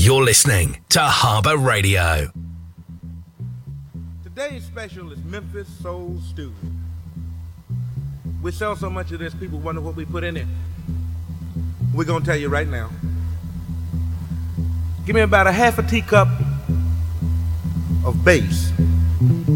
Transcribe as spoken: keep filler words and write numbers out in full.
You're listening to Harbour Radio. Today's special is Memphis Soul Stew. We sell so much of this, people wonder what we put in it. We're going to tell you right now. Give me about a half a teacup of bass.